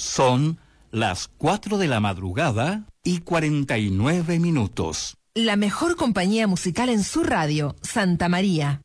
Son las 4 de la madrugada y 49 minutos. La mejor compañía musical en su radio, Santa María.